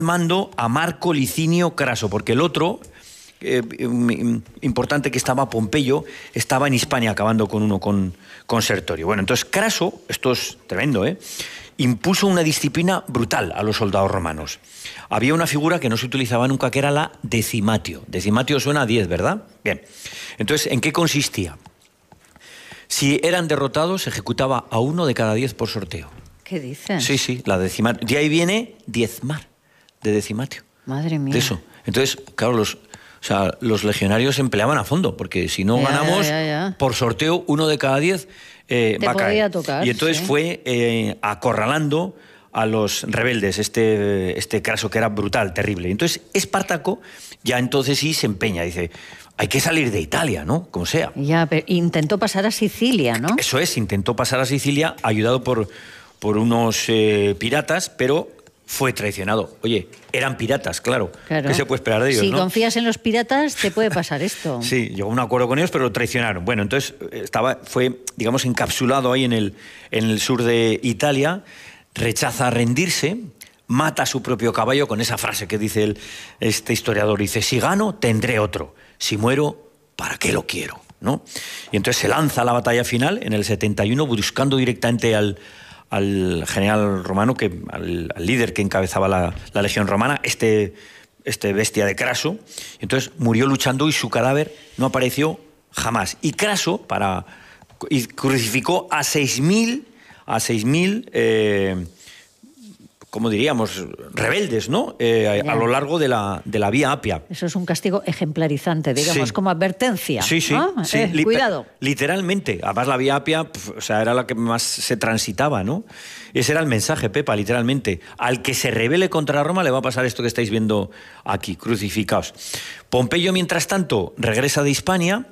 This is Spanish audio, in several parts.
mando a Marco Licinio Craso, porque el otro, importante, que estaba Pompeyo, estaba en Hispania acabando con Sertorio. Bueno, entonces Craso, esto es tremendo, impuso una disciplina brutal a los soldados romanos. Había una figura que no se utilizaba nunca, que era la decimatio. Decimatio suena a 10, ¿verdad? Bien. Entonces, ¿en qué consistía? Si eran derrotados, se ejecutaba a 1 de cada 10 por sorteo. ¿Qué dices? Sí, la decimatio. De ahí viene diezmar, de decimatio. Madre mía. De eso. Entonces, claro, los legionarios se empleaban a fondo, porque si no ganamos, por sorteo, 1 de cada 10 va a caer. Tocar, y entonces fue acorralando a los rebeldes, este Craso, que era brutal, terrible. Entonces, Espartaco ya entonces sí se empeña, dice, hay que salir de Italia, ¿no? Como sea. Ya, pero intentó pasar a Sicilia, ¿no? Eso es, intentó pasar a Sicilia, ayudado por unos piratas, pero fue traicionado. Oye, eran piratas, claro. ¿Qué se puede esperar de ellos, si no? confías en los piratas, te puede pasar esto. Sí, llegó a un acuerdo con ellos, pero lo traicionaron. Bueno, entonces fue, digamos, encapsulado ahí en el sur de Italia, rechaza rendirse, mata a su propio caballo con esa frase que dice este historiador. Dice, si gano, tendré otro. Si muero, ¿para qué lo quiero? ¿No? Y entonces se lanza a la batalla final en el 71, buscando directamente al general romano, al líder que encabezaba la legión romana, este bestia de Craso. Entonces murió luchando y su cadáver no apareció jamás. Y Craso crucificó a 6.000, ¿cómo diríamos?, rebeldes, ¿no? A lo largo de la Vía Apia. Eso es un castigo ejemplarizante, digamos, sí, como advertencia. Sí, ¿no? Cuidado. Literalmente. Además, la Vía Apia, era la que más se transitaba, ¿no? Ese era el mensaje, Pepa, literalmente. Al que se rebele contra Roma le va a pasar esto que estáis viendo aquí, crucificados. Pompeyo, mientras tanto, regresa de Hispania.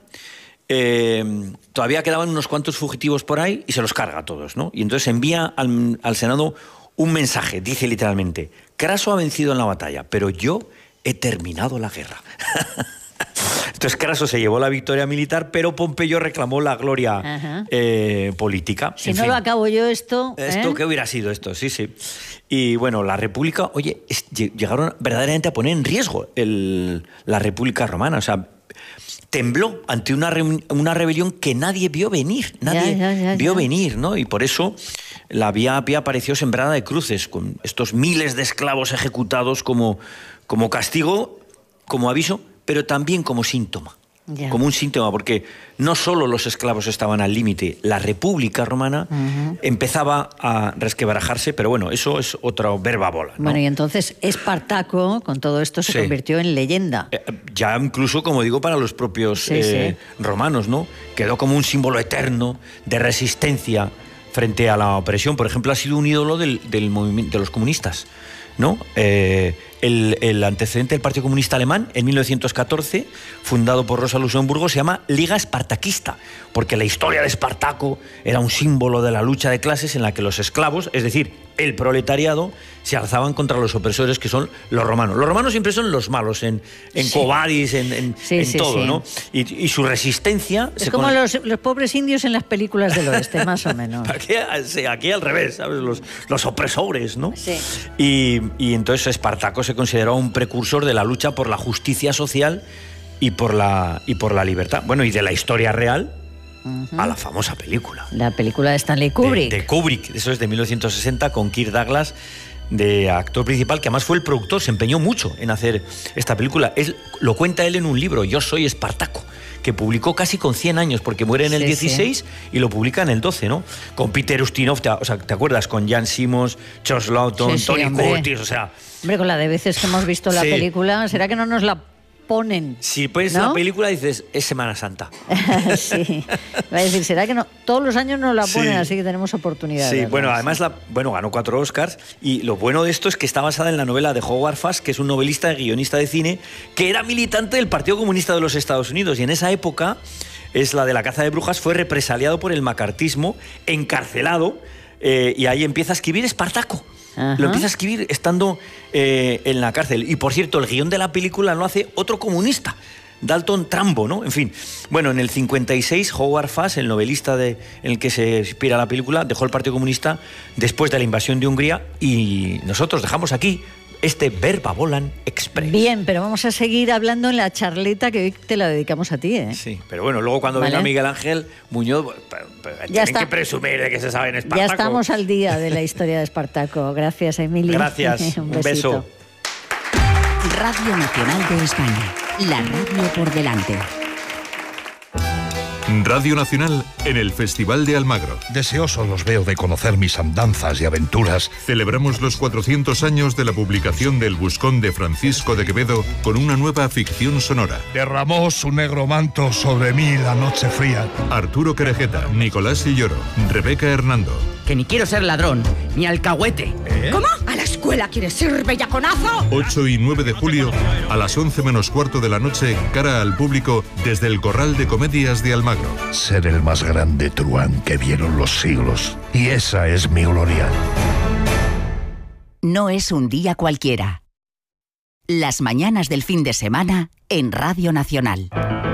Todavía quedaban unos cuantos fugitivos por ahí y se los carga a todos, ¿no? Y entonces envía al Senado un mensaje, dice literalmente, Craso ha vencido en la batalla, pero yo he terminado la guerra. Entonces Craso se llevó la victoria militar, pero Pompeyo reclamó la gloria política. Si no lo acabo yo esto... ¿Esto qué hubiera sido esto? Sí. Y bueno, la República, oye, llegaron verdaderamente a poner en riesgo la República Romana, o sea, tembló ante una rebelión que nadie vio venir, vio venir, ¿no? Y por eso la Vía Apia apareció sembrada de cruces, con estos miles de esclavos ejecutados como castigo, como aviso, pero también como síntoma. Como un síntoma, porque no solo los esclavos estaban al límite, la República Romana empezaba a resquebrajarse, pero bueno, eso es otra verbabola, ¿no? Bueno, y entonces Espartaco, con todo esto, se convirtió en leyenda. Ya incluso, como digo, para los propios romanos, ¿no? Quedó como un símbolo eterno de resistencia frente a la opresión. Por ejemplo, ha sido un ídolo del movimiento de los comunistas, ¿no? El antecedente del Partido Comunista Alemán, en 1914, fundado por Rosa Luxemburgo, se llama Liga Espartaquista, porque la historia de Espartaco era un símbolo de la lucha de clases en la que los esclavos, es decir, el proletariado, se alzaban contra los opresores, que son los romanos. Los romanos siempre son los malos, en Quo Vadis, en todo, ¿no? Y su resistencia... Es como los pobres indios en las películas del oeste, más o menos. Aquí al revés, ¿sabes? Los opresores, ¿no? Sí. Y entonces Espartaco se consideró un precursor de la lucha por la justicia social y por la libertad. Bueno, y de la historia real a la famosa película. La película de Stanley Kubrick. De Kubrick, eso es de 1960, con Kirk Douglas de actor principal, que además fue el productor, se empeñó mucho en hacer esta película. Lo cuenta él en un libro, Yo soy Espartaco, que publicó casi con 100 años, porque muere en el 16 y lo publica en el 12, ¿no? Con Peter Ustinov, ¿te acuerdas? Con Jan Simmons, Charles Lawton, Tony Curtis, o sea... Hombre, con la de veces que hemos visto la película, ¿será que no nos la ponen? Si pones la película dices, es Semana Santa. Sí. Va a decir, ¿será que no? Todos los años nos la ponen, así que tenemos oportunidad. Sí, bueno, además ganó 4 Oscars, y lo bueno de esto es que está basada en la novela de Howard Fast, que es un novelista y guionista de cine que era militante del Partido Comunista de los Estados Unidos, y en esa época, es la de la caza de brujas, fue represaliado por el macartismo, encarcelado, y ahí empieza a escribir Espartaco. Lo empieza a escribir estando en la cárcel. Y por cierto, el guión de la película lo hace otro comunista, Dalton Trumbo, ¿no? En fin, bueno, en el 56, Howard Fast, el novelista en el que se inspira la película, dejó el Partido Comunista después de la invasión de Hungría, y nosotros dejamos aquí este Verba Volant Express. Bien, pero vamos a seguir hablando en la charleta que hoy te la dedicamos a ti, ¿eh? Sí, pero bueno, luego cuando venga Miguel Ángel Muñoz, tienen que presumir de que se sabe en Espartaco. Ya estamos al día de la historia de Espartaco. Gracias, Emilio. Gracias, un beso. Radio Nacional de España, la radio por delante. Radio Nacional en el Festival de Almagro. Deseoso los veo de conocer mis andanzas y aventuras. Celebramos los 400 años de la publicación del Buscón de Francisco de Quevedo con una nueva ficción sonora. Derramó su negro manto sobre mí la noche fría. Arturo Querejeta, Nicolás Silloro, Rebeca Hernando. Que ni quiero ser ladrón, ni alcahuete. ¿Cómo? ¿A la escuela quieres ir, bellaconazo? 8 y 9 de julio, a las 11 menos cuarto de la noche, cara al público, desde el Corral de Comedias de Almagro. Ser el más grande truán que vieron los siglos. Y esa es mi gloria. No es un día cualquiera. Las mañanas del fin de semana en Radio Nacional.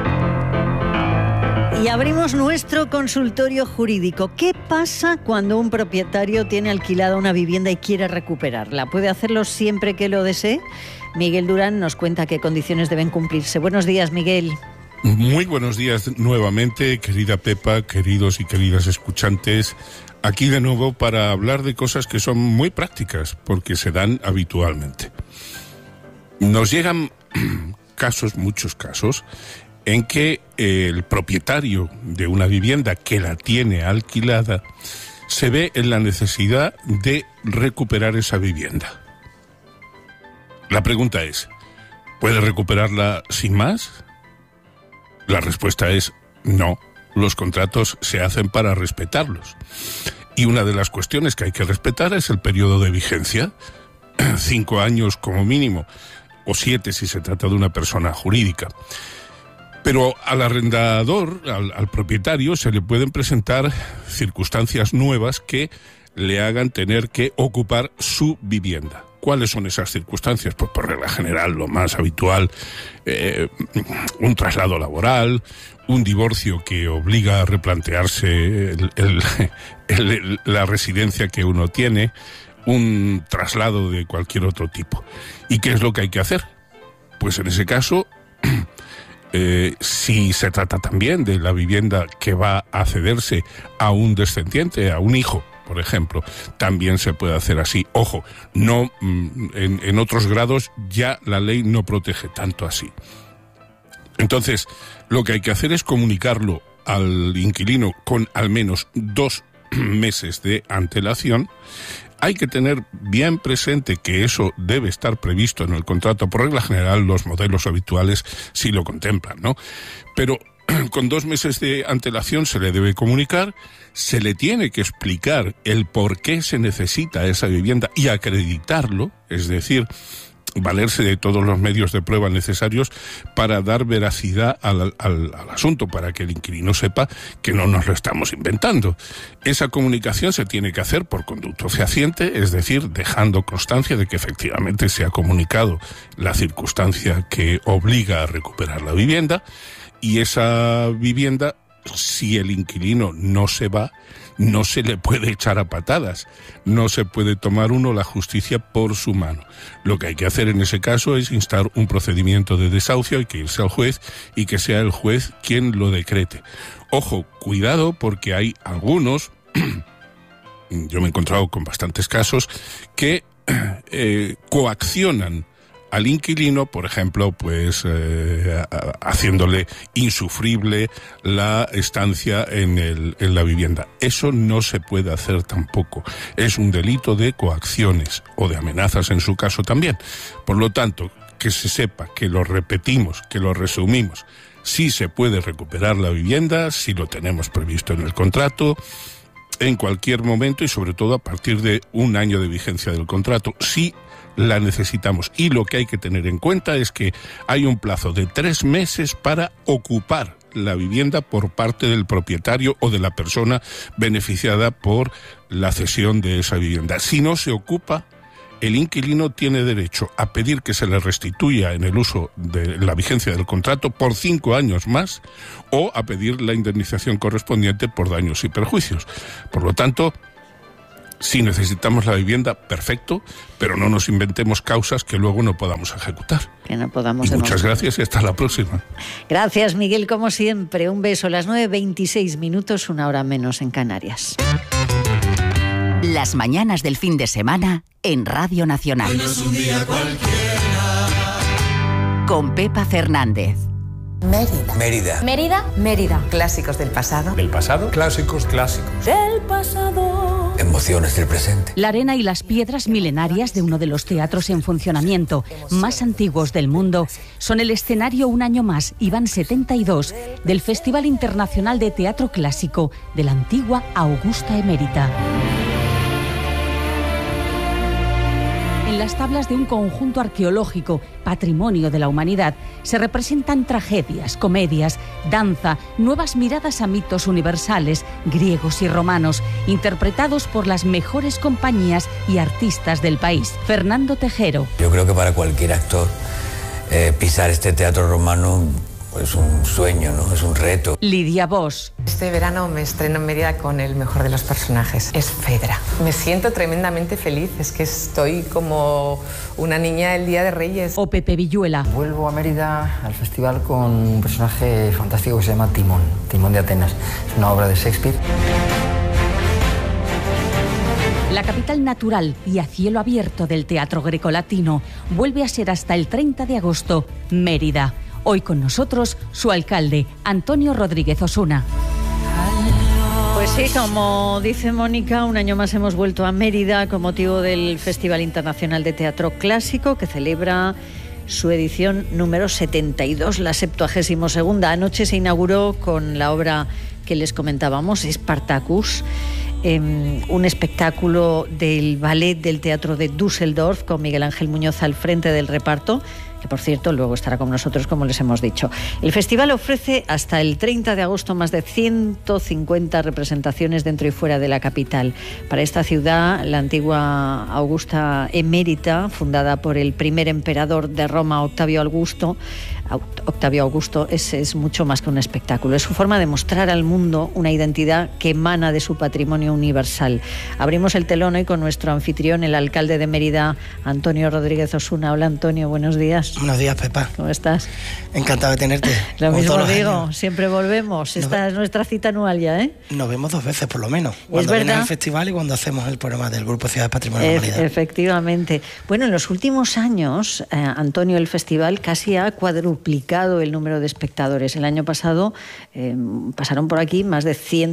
Y abrimos nuestro consultorio jurídico. ¿Qué pasa cuando un propietario tiene alquilada una vivienda y quiere recuperarla? ¿Puede hacerlo siempre que lo desee? Miguel Durán nos cuenta qué condiciones deben cumplirse. Buenos días, Miguel. Muy buenos días nuevamente, querida Pepa, queridos y queridas escuchantes. Aquí de nuevo para hablar de cosas que son muy prácticas, porque se dan habitualmente. Nos llegan casos, muchos casos, en que el propietario de una vivienda que la tiene alquilada se ve en la necesidad de recuperar esa vivienda. La pregunta es, ¿puede recuperarla sin más? La respuesta es no. Los contratos se hacen para respetarlos. Y una de las cuestiones que hay que respetar es el periodo de vigencia. 5 años como mínimo, o 7 si se trata de una persona jurídica. Pero al arrendador, al propietario, se le pueden presentar circunstancias nuevas que le hagan tener que ocupar su vivienda. ¿Cuáles son esas circunstancias? Pues por regla general, lo más habitual, un traslado laboral, un divorcio que obliga a replantearse la residencia que uno tiene, un traslado de cualquier otro tipo. ¿Y qué es lo que hay que hacer? Pues en ese caso, si se trata también de la vivienda que va a cederse a un descendiente, a un hijo, por ejemplo, también se puede hacer así. Ojo, no en otros grados ya la ley no protege tanto así. Entonces, lo que hay que hacer es comunicarlo al inquilino con al menos 2 meses de antelación. Hay que tener bien presente que eso debe estar previsto en el contrato. Por regla general, los modelos habituales sí lo contemplan, ¿no? Pero con 2 meses de antelación se le debe comunicar, se le tiene que explicar el por qué se necesita esa vivienda y acreditarlo, es decir, valerse de todos los medios de prueba necesarios para dar veracidad al asunto, para que el inquilino sepa que no nos lo estamos inventando. Esa comunicación se tiene que hacer por conducto fehaciente, es decir, dejando constancia de que efectivamente se ha comunicado la circunstancia que obliga a recuperar la vivienda, y esa vivienda, si el inquilino no se va, no se le puede echar a patadas, no se puede tomar uno la justicia por su mano. Lo que hay que hacer en ese caso es instar un procedimiento de desahucio, hay que irse al juez y que sea el juez quien lo decrete. Ojo, cuidado, porque hay algunos, yo me he encontrado con bastantes casos, que coaccionan al inquilino, por ejemplo, pues haciéndole insufrible la estancia en la vivienda. Eso no se puede hacer tampoco. Es un delito de coacciones o de amenazas en su caso también. Por lo tanto, que se sepa, que lo repetimos, que lo resumimos. Sí se puede recuperar la vivienda, si lo tenemos previsto en el contrato, en cualquier momento y sobre todo a partir de 1 año de vigencia del contrato. Sí la necesitamos, y lo que hay que tener en cuenta es que hay un plazo de 3 meses para ocupar la vivienda por parte del propietario o de la persona beneficiada por la cesión de esa vivienda. Si no se ocupa, el inquilino tiene derecho a pedir que se le restituya en el uso de la vigencia del contrato por 5 años más, o a pedir la indemnización correspondiente por daños y perjuicios. Por lo tanto, Si necesitamos la vivienda, perfecto, pero no nos inventemos causas que luego no podamos ejecutar. Que no podamos. Y muchas gracias y hasta la próxima. Gracias, Miguel, como siempre. Un beso. Las 9:26, 1 hora menos en Canarias. Las mañanas del fin de semana en Radio Nacional. Hoy no es un día cualquiera. Con Pepa Fernández. Mérida. Clásicos del pasado. ¿Del pasado? Clásicos. Del pasado. Emociones del presente. La arena y las piedras milenarias de uno de los teatros en funcionamiento más antiguos del mundo son el escenario un año más, y van 72, del Festival Internacional de Teatro Clásico de la antigua Augusta Emérita. En las tablas de un conjunto arqueológico, patrimonio de la humanidad, se representan tragedias, comedias, danza, nuevas miradas a mitos universales, griegos y romanos, interpretados por las mejores compañías y artistas del país. Fernando Tejero. Yo creo que para cualquier actor pisar este teatro romano es un sueño, ¿no? Es un reto. Lidia Bosch. Este verano me estreno en Mérida con el mejor de los personajes. Es Fedra. Me siento tremendamente feliz. Es que estoy como una niña el Día de Reyes. O Pepe Villuela. Vuelvo a Mérida al festival con un personaje fantástico que se llama Timón. Timón de Atenas. Es una obra de Shakespeare. La capital natural y a cielo abierto del teatro grecolatino vuelve a ser hasta el 30 de agosto Mérida. Hoy con nosotros su alcalde, Antonio Rodríguez Osuna. Pues sí, como dice Mónica, un año más hemos vuelto a Mérida con motivo del Festival Internacional de Teatro Clásico, que celebra su edición número 72, la 72ª. Anoche se inauguró con la obra que les comentábamos, Spartacus, un espectáculo del ballet del Teatro de Düsseldorf, con Miguel Ángel Muñoz al frente del reparto, que por cierto luego estará con nosotros, como les hemos dicho. El festival ofrece hasta el 30 de agosto más de 150 representaciones dentro y fuera de la capital. Para esta ciudad, la antigua Augusta Emérita, fundada por el primer emperador de Roma, Octavio Augusto, es mucho más que un espectáculo. Es su forma de mostrar al mundo una identidad que emana de su patrimonio universal. Abrimos el telón hoy con nuestro anfitrión, el alcalde de Mérida, Antonio Rodríguez Osuna. Hola, Antonio, buenos días. Buenos días, Pepa. ¿Cómo estás? Encantado de tenerte. Lo mismo digo, siempre volvemos. Esta es nuestra cita anual ya, ¿eh? Nos vemos 2 veces por lo menos. Cuando viene al festival y cuando hacemos el programa del Grupo Ciudades Patrimonio de la Humanidad. Efectivamente. Bueno, en los últimos años, Antonio, el festival casi ha cuadruplicado el número de espectadores. El año pasado pasaron por aquí más de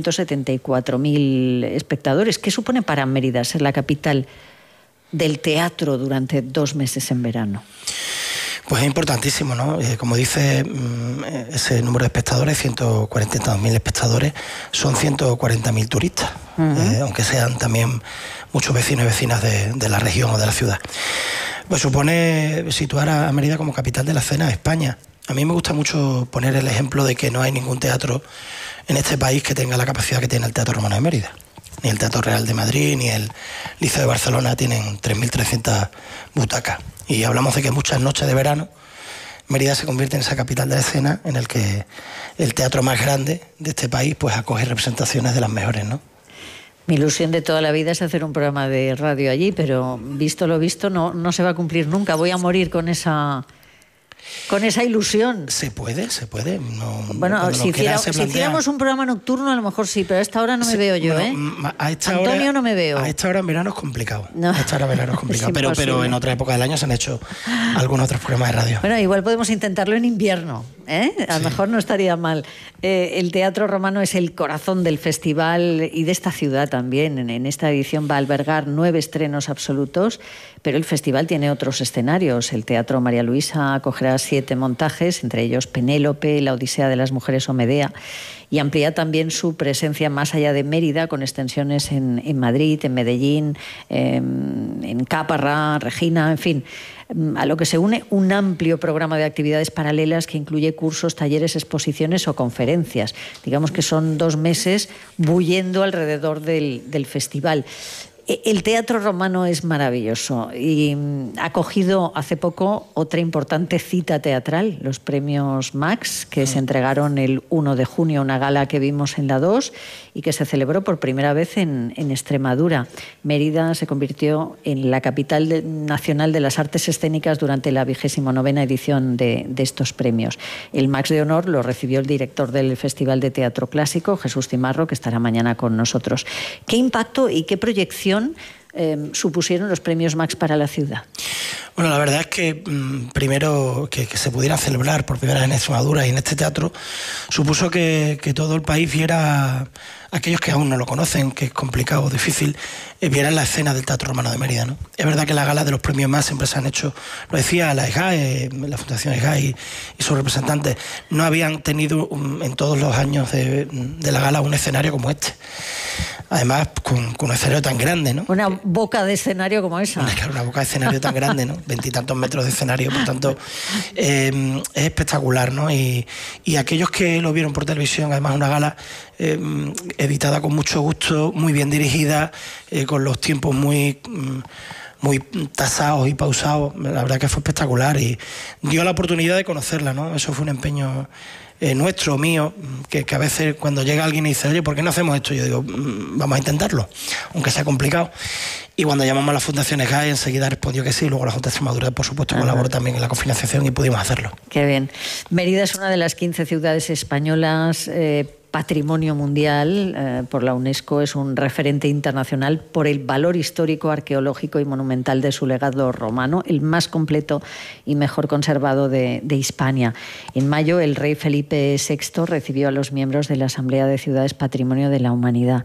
174.000 espectadores. ¿Qué supone para Mérida ser la capital del teatro durante 2 meses en verano? Pues es importantísimo, ¿no? Como dice, ese número de espectadores, 142.000 espectadores, son 140.000 turistas, aunque sean también muchos vecinos y vecinas de la región o de la ciudad. Pues supone situar a Mérida como capital de la escena de España. A mí me gusta mucho poner el ejemplo de que no hay ningún teatro en este país que tenga la capacidad que tiene el Teatro Romano de Mérida. Ni el Teatro Real de Madrid, ni el Liceo de Barcelona tienen 3.300 butacas. Y hablamos de que muchas noches de verano Mérida se convierte en esa capital de la escena en el que el teatro más grande de este país pues acoge representaciones de las mejores, ¿no? Mi ilusión de toda la vida es hacer un programa de radio allí, pero visto lo visto no se va a cumplir nunca. Voy a morir con esa ilusión. Se puede. No, bueno, si hiciéramos un programa nocturno, a lo mejor sí, pero a esta hora no me veo yo, Antonio, no me veo. A esta hora en verano es complicado. No. A esta hora en verano es complicado. Pero en otra época del año se han hecho algunos otros programas de radio. Bueno, igual podemos intentarlo en invierno, ¿eh? A lo mejor no estaría mal. El Teatro Romano es el corazón del festival y de esta ciudad también. En esta edición va a albergar 9 estrenos absolutos, pero el festival tiene otros escenarios. El Teatro María Luisa acogerá 7 montajes, entre ellos Penélope, La Odisea de las Mujeres o Medea, y amplía también su presencia más allá de Mérida, con extensiones en Madrid, en Medellín, en Caparra, Regina, en fin, a lo que se une un amplio programa de actividades paralelas que incluye cursos, talleres, exposiciones o conferencias. Digamos que son 2 meses bullendo alrededor del festival. El Teatro Romano es maravilloso y ha acogido hace poco otra importante cita teatral, los premios Max, que se entregaron el 1 de junio, una gala que vimos en la 2 y que se celebró por primera vez en Extremadura. Mérida se convirtió en la capital nacional de las artes escénicas durante la 29ª edición de estos premios. El Max de honor lo recibió el director del Festival de Teatro Clásico, Jesús Cimarro, que estará mañana con nosotros. ¿Qué impacto y qué proyección supusieron los premios Max para la ciudad? Bueno, la verdad es que primero que se pudiera celebrar por primera vez en Extremadura y en este teatro supuso que todo el país viera, aquellos que aún no lo conocen, que es complicado o difícil, vieran la escena del Teatro Romano de Mérida, ¿no? Es verdad que las galas de los premios Max siempre se han hecho, lo decía la EGAE, la Fundación EGAE y sus representantes, no habían tenido en todos los años de la gala un escenario como este. Además, con un escenario tan grande, ¿no? Una boca de escenario como esa. Una boca de escenario tan grande, ¿no? 20 y tantos metros de escenario, por tanto, es espectacular, ¿no? Y aquellos que lo vieron por televisión, además una gala editada con mucho gusto, muy bien dirigida, con los tiempos muy tasados y pausados, la verdad que fue espectacular y dio la oportunidad de conocerla, ¿no? Eso fue un empeño nuestro, mío, que a veces cuando llega alguien y dice, oye, ¿por qué no hacemos esto? Yo digo, vamos a intentarlo, aunque sea complicado. Y cuando llamamos a la Fundación EGAE, enseguida respondió que sí, luego la Junta de Extremadura, por supuesto, colaboró también en la cofinanciación y pudimos hacerlo. Qué bien. Mérida es una de las 15 ciudades españolas Patrimonio Mundial por la UNESCO, es un referente internacional por el valor histórico, arqueológico y monumental de su legado romano, el más completo y mejor conservado de Hispania. En mayo, el rey Felipe VI recibió a los miembros de la Asamblea de Ciudades Patrimonio de la Humanidad.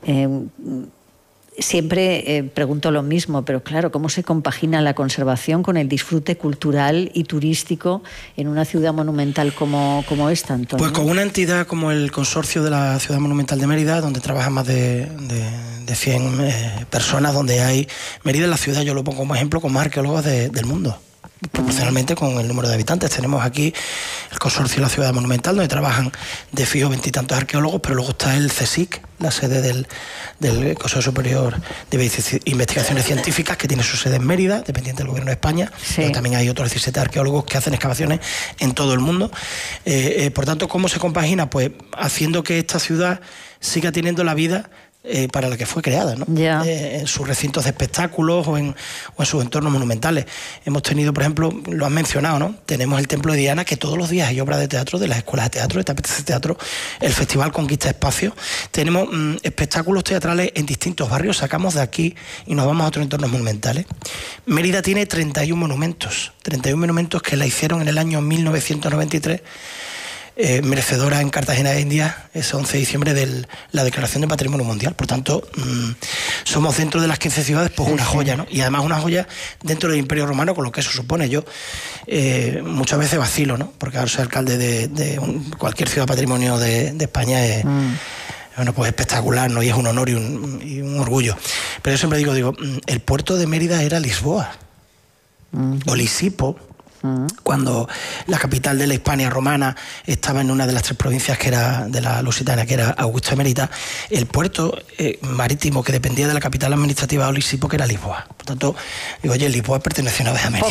Siempre pregunto lo mismo, pero claro, ¿cómo se compagina la conservación con el disfrute cultural y turístico en una ciudad monumental como esta, Antonio? Pues con una entidad como el Consorcio de la Ciudad Monumental de Mérida, donde trabajan más de 100 personas, donde hay... Mérida es la ciudad, yo lo pongo como ejemplo, con más arqueólogos del mundo, proporcionalmente con el número de habitantes. Tenemos aquí el Consorcio de la Ciudad Monumental, donde trabajan de fijo 20 y tantos arqueólogos, pero luego está el CSIC, la sede del Consejo Superior de Investigaciones Científicas, que tiene su sede en Mérida, dependiente del Gobierno de España, pero también hay otros 17 arqueólogos que hacen excavaciones en todo el mundo. Por tanto, ¿cómo se compagina? Pues haciendo que esta ciudad siga teniendo la vida para la que fue creada, ¿no? En sus recintos de espectáculos o en sus entornos monumentales. Hemos tenido, por ejemplo, lo han mencionado, ¿no? Tenemos el Templo de Diana, que todos los días hay obras de teatro de las escuelas de teatro, de Tapetes de Teatro, el Festival Conquista Espacios. Tenemos espectáculos teatrales en distintos barrios, sacamos de aquí y nos vamos a otros entornos monumentales. Mérida tiene 31 monumentos que la hicieron en el año 1993, merecedora en Cartagena de Indias, ese 11 de diciembre de la Declaración de Patrimonio Mundial. Por tanto, somos dentro de las 15 ciudades pues una joya, ¿no? Y además una joya dentro del Imperio Romano, con lo que eso supone. Yo muchas veces vacilo, ¿no? Porque ahora soy alcalde de cualquier ciudad patrimonio de España. Bueno, pues espectacular, ¿no? Y es un honor y un orgullo. Pero yo siempre digo, el puerto de Mérida era Lisboa, o Lisipo, cuando la capital de la Hispania romana estaba en una de las 3 provincias que era de la Lusitania, que era Augusta Emerita. El puerto marítimo que dependía de la capital administrativa de Lisipo, que era Lisboa. Por tanto, digo, oye, Lisboa perteneció una vez a Mérida.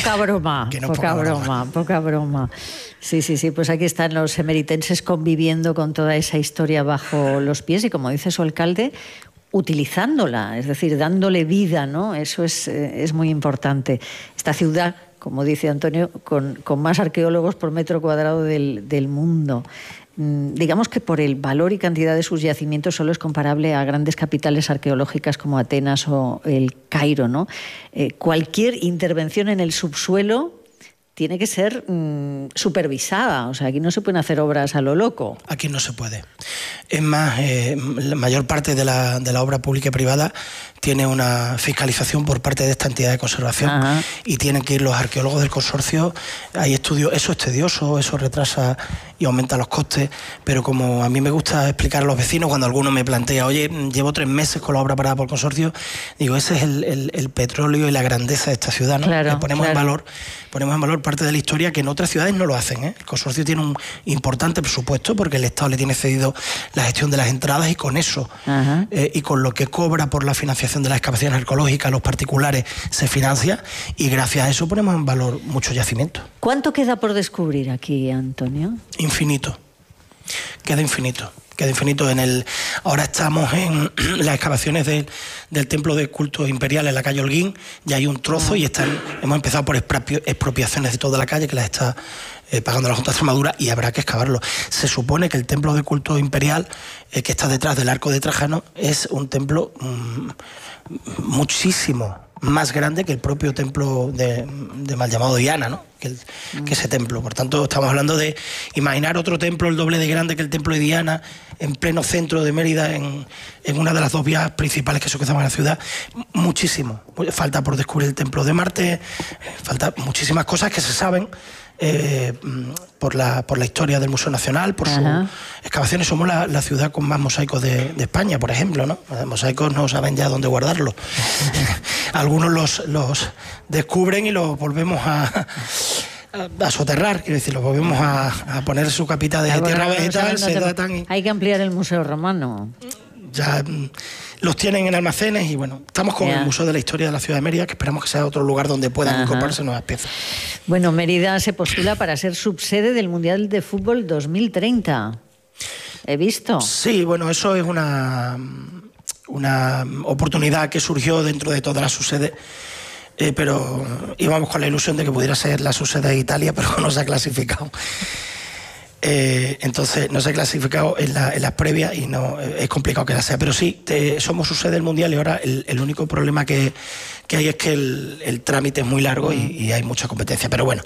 Poca broma. Sí, pues aquí están los emeritenses conviviendo con toda esa historia bajo los pies y, como dice su alcalde, utilizándola, es decir, dándole vida, ¿no? Eso es muy importante. Esta ciudad, como dice Antonio, con más arqueólogos por metro cuadrado del mundo. Digamos que por el valor y cantidad de sus yacimientos solo es comparable a grandes capitales arqueológicas como Atenas o el Cairo, ¿no? Cualquier intervención en el subsuelo tiene que ser supervisada. O sea, aquí no se pueden hacer obras a lo loco. Aquí no se puede. Es más, la mayor parte de la obra pública y privada tiene una fiscalización por parte de esta entidad de conservación. Ajá. Y tienen que ir los arqueólogos del consorcio. Hay estudios, eso es tedioso, eso retrasa y aumenta los costes, pero como a mí me gusta explicar a los vecinos, cuando alguno me plantea, oye, llevo 3 meses con la obra parada por el consorcio, digo, ese es el petróleo y la grandeza de esta ciudad, ¿no? Claro, ponemos en valor parte de la historia que en otras ciudades no lo hacen, ¿eh? El consorcio tiene un importante presupuesto porque el Estado le tiene cedido la gestión de las entradas y con eso, y con lo que cobra por la financiación financiación de las excavaciones arqueológicas, los particulares, se financia y gracias a eso ponemos en valor muchos yacimientos. ¿Cuánto queda por descubrir aquí, Antonio? Infinito. Queda infinito. Ahora estamos en las excavaciones del templo de culto imperial en la calle Holguín, ya hay un trozo y hemos empezado por expropiaciones de toda la calle que las está pagando la Junta de Extremadura y habrá que excavarlo. Se supone que el templo de culto imperial que está detrás del Arco de Trajano es un templo muchísimo más grande que el propio templo de mal llamado Diana, ¿no? que ese templo. Por tanto, estamos hablando de imaginar otro templo el doble de grande que el templo de Diana en pleno centro de Mérida, en una de las dos vías principales que se cruzan en la ciudad. Muchísimo. Falta por descubrir el templo de Marte, falta muchísimas cosas que se saben por la historia del Museo Nacional, por sus excavaciones. Somos la ciudad con más mosaicos de España, por ejemplo, ¿no? Los mosaicos no saben ya dónde guardarlos. Algunos los descubren y los volvemos a soterrar, quiero decir, los volvemos a poner su capita de tierra vegetal. Hay que ampliar el Museo Romano. Ya los tienen en almacenes y bueno, estamos con el Museo de la Historia de la Ciudad de Mérida, que esperamos que sea otro lugar donde puedan incorporarse nuevas piezas. Bueno, Mérida se postula para ser subsede del Mundial de Fútbol 2030. He visto. Sí, bueno, eso es una oportunidad que surgió dentro de todas las subsedes, pero íbamos con la ilusión de que pudiera ser la subsede de Italia, pero no se ha clasificado. Entonces no se ha clasificado en las previas y no es complicado que la sea, pero sí, somos subsede del Mundial y ahora el único problema que hay es que el trámite es muy largo y hay mucha competencia, pero bueno,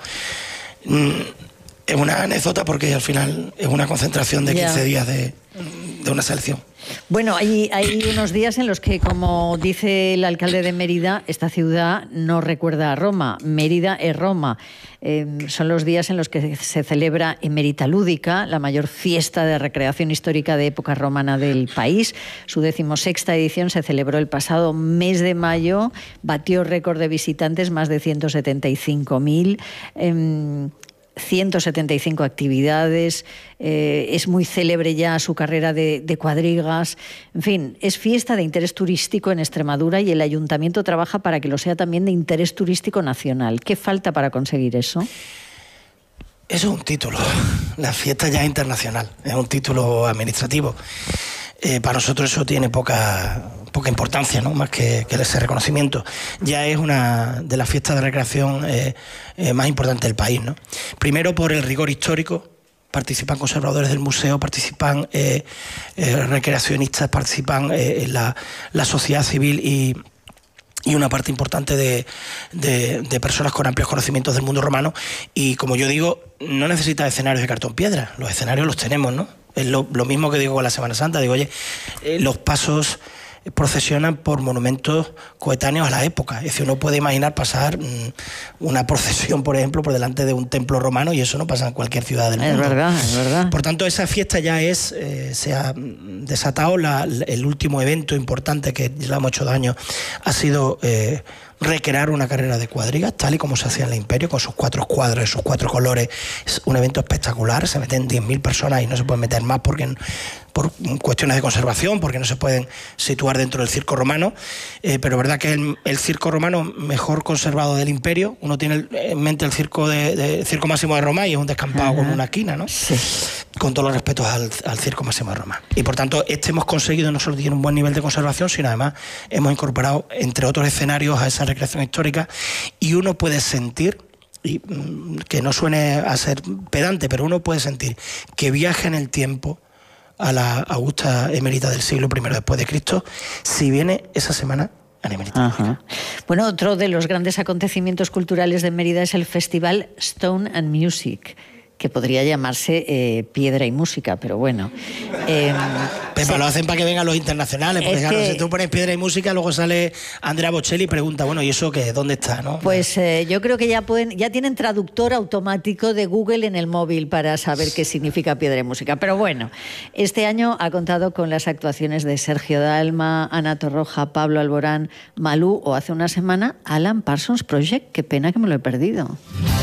es una anécdota porque al final es una concentración de 15 días de una selección. Bueno, hay unos días en los que, como dice el alcalde de Mérida, esta ciudad no recuerda a Roma. Mérida es Roma. Son los días en los que se celebra Emerita Lúdica, la mayor fiesta de recreación histórica de época romana del país. Su 16ª edición se celebró el pasado mes de mayo, batió récord de visitantes, más de 175.000. 175 actividades, es muy célebre ya su carrera de cuadrigas, en fin, es fiesta de interés turístico en Extremadura y el Ayuntamiento trabaja para que lo sea también de interés turístico nacional. ¿Qué falta para conseguir eso? Eso es un título, la fiesta ya es internacional, es un título administrativo. Para nosotros eso tiene poca importancia, ¿no? Más que ese reconocimiento. Ya es una de las fiestas de recreación más importantes del país, ¿no? Primero por el rigor histórico, participan conservadores del museo, participan recreacionistas, participan la sociedad civil y una parte importante de personas con amplios conocimientos del mundo romano y, como yo digo, no necesita escenarios de cartón piedra, los escenarios los tenemos, ¿no? Es lo mismo que digo con la Semana Santa, digo, oye, los pasos procesionan por monumentos coetáneos a la época. Es decir, uno puede imaginar pasar una procesión, por ejemplo, por delante de un templo romano y eso no pasa en cualquier ciudad del mundo. Es verdad. Por tanto, esa fiesta ya se ha desatado. El último evento importante que llevamos 8 años ha sido recrear una carrera de cuadrigas, tal y como se hacía en el Imperio, con sus 4 cuadros, sus 4 colores. Es un evento espectacular, se meten 10.000 personas y no se pueden meter más por cuestiones de conservación, porque no se pueden situar dentro del circo romano, pero verdad que es el circo romano mejor conservado del Imperio. Uno tiene en mente el circo Circo Máximo de Roma y es un descampado con una esquina, ¿no? Sí. Con todos los respetos al Circo Máximo de Roma. Y por tanto, hemos conseguido no solo tener un buen nivel de conservación, sino además hemos incorporado, entre otros escenarios, a esa recreación histórica, y uno puede sentir, y que no suene a ser pedante, pero uno puede sentir que viaja en el tiempo a la Augusta Emerita del siglo I después de Cristo, si viene esa semana a la Emerita. Bueno, otro de los grandes acontecimientos culturales de Mérida es el Festival Stone and Music, que podría llamarse Piedra y Música, pero bueno. Pepa, lo hacen para que vengan los internacionales, porque claro, si tú pones Piedra y Música, luego sale Andrea Bocelli y pregunta, bueno, ¿y eso qué? ¿Dónde está? ¿No? Pues yo creo que ya tienen traductor automático de Google en el móvil para saber qué significa Piedra y Música. Pero bueno, este año ha contado con las actuaciones de Sergio Dalma, Ana Torroja, Pablo Alborán, Malú o hace una semana Alan Parsons Project. Qué pena que me lo he perdido.